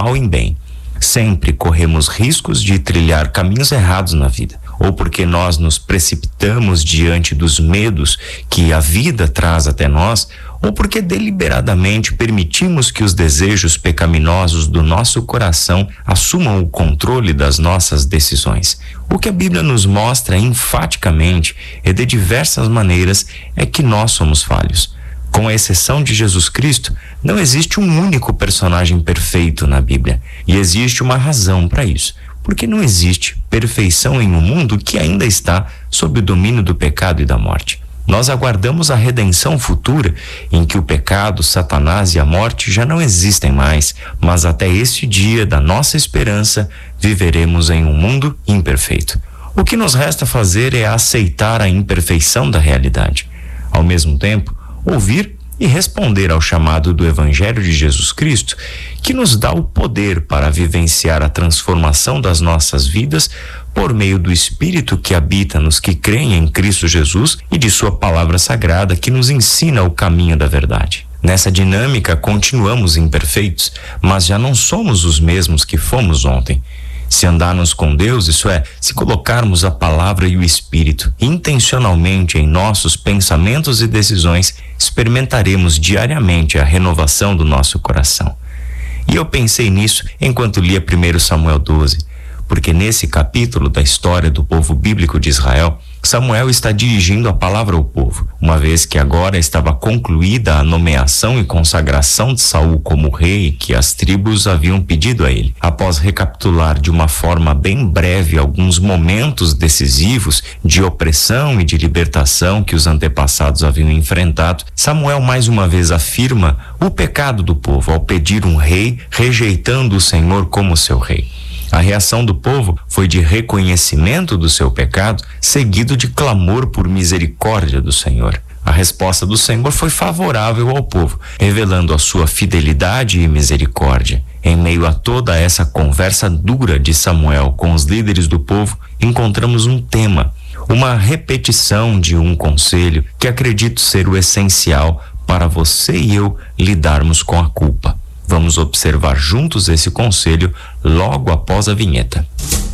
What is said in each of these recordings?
mal em bem. Sempre corremos riscos de trilhar caminhos errados na vida, ou porque nós nos precipitamos diante dos medos que a vida traz até nós, ou porque deliberadamente permitimos que os desejos pecaminosos do nosso coração assumam o controle das nossas decisões. O que a Bíblia nos mostra enfaticamente e de diversas maneiras é que nós somos falhos. Com a exceção de Jesus Cristo, não existe um único personagem perfeito na Bíblia. E existe uma razão para isso. Porque não existe perfeição em um mundo que ainda está sob o domínio do pecado e da morte. Nós aguardamos a redenção futura, em que o pecado, Satanás e a morte já não existem mais, mas até este dia da nossa esperança, viveremos em um mundo imperfeito. O que nos resta fazer é aceitar a imperfeição da realidade. Ao mesmo tempo, ouvir e responder ao chamado do Evangelho de Jesus Cristo, que nos dá o poder para vivenciar a transformação das nossas vidas por meio do Espírito que habita nos que creem em Cristo Jesus e de sua palavra sagrada que nos ensina o caminho da verdade. Nessa dinâmica continuamos imperfeitos, mas já não somos os mesmos que fomos ontem. Se andarmos com Deus, isso é, se colocarmos a palavra e o Espírito intencionalmente em nossos pensamentos e decisões, experimentaremos diariamente a renovação do nosso coração. E eu pensei nisso enquanto lia 1 Samuel 12, porque nesse capítulo da história do povo bíblico de Israel, Samuel está dirigindo a palavra ao povo, uma vez que agora estava concluída a nomeação e consagração de Saul como rei que as tribos haviam pedido a ele. Após recapitular de uma forma bem breve alguns momentos decisivos de opressão e de libertação que os antepassados haviam enfrentado, Samuel mais uma vez afirma o pecado do povo ao pedir um rei, rejeitando o Senhor como seu rei. A reação do povo foi de reconhecimento do seu pecado, seguido de clamor por misericórdia do Senhor. A resposta do Senhor foi favorável ao povo, revelando a sua fidelidade e misericórdia. Em meio a toda essa conversa dura de Samuel com os líderes do povo, encontramos um tema, uma repetição de um conselho que acredito ser o essencial para você e eu lidarmos com a culpa. Vamos observar juntos esse conselho logo após a vinheta.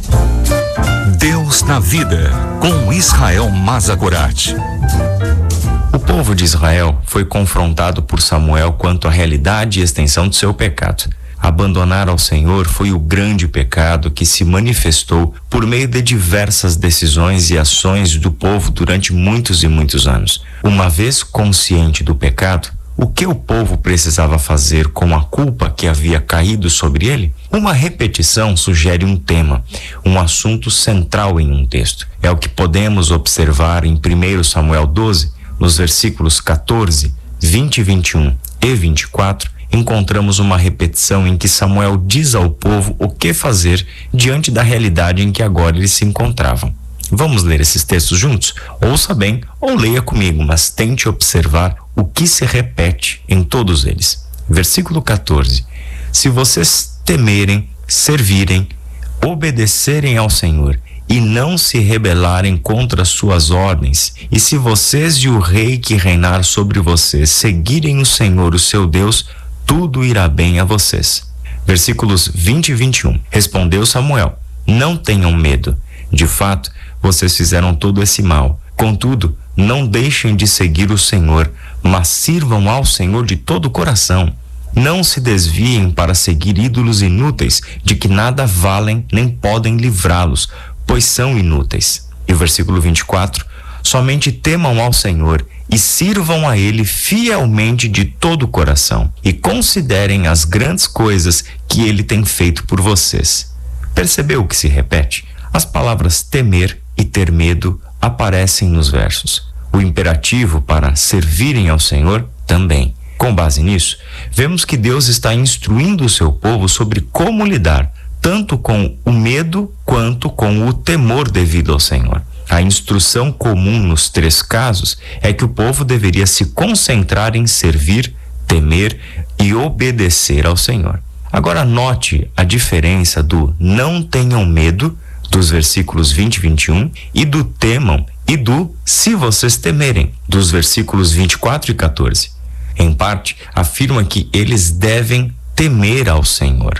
Deus na vida, com Israel Mazagorat. O povo de Israel foi confrontado por Samuel quanto à realidade e extensão do seu pecado. Abandonar ao Senhor foi o grande pecado que se manifestou por meio de diversas decisões e ações do povo durante muitos e muitos anos. Uma vez consciente do pecado, o que o povo precisava fazer com a culpa que havia caído sobre ele? Uma repetição sugere um tema, um assunto central em um texto. É o que podemos observar em 1 Samuel 12, nos versículos 14, 20, 21 e 24, encontramos uma repetição em que Samuel diz ao povo o que fazer diante da realidade em que agora eles se encontravam. Vamos ler esses textos juntos? Ouça bem ou leia comigo, mas tente observar o que se repete em todos eles. Versículo 14. Se vocês temerem, servirem, obedecerem ao Senhor e não se rebelarem contra suas ordens, e se vocês e o rei que reinar sobre vocês seguirem o Senhor, o seu Deus, tudo irá bem a vocês. Versículos 20 e 21. Respondeu Samuel: não tenham medo. De fato, vocês fizeram todo esse mal. Contudo, não deixem de seguir o Senhor, mas sirvam ao Senhor de todo o coração. Não se desviem para seguir ídolos inúteis, de que nada valem nem podem livrá-los, pois são inúteis. E o versículo 24, somente temam ao Senhor e sirvam a Ele fielmente de todo o coração, e considerem as grandes coisas que Ele tem feito por vocês. Percebeu o que se repete? As palavras temer e ter medo aparecem nos versos. O imperativo para servirem ao Senhor também. Com base nisso, vemos que Deus está instruindo o seu povo sobre como lidar, tanto com o medo quanto com o temor devido ao Senhor. A instrução comum nos três casos é que o povo deveria se concentrar em servir, temer e obedecer ao Senhor. Agora note a diferença do não tenham medo, dos versículos 20 e 21, e do temam e do se vocês temerem, dos versículos 24 e 14. Em parte, afirma que eles devem temer ao Senhor.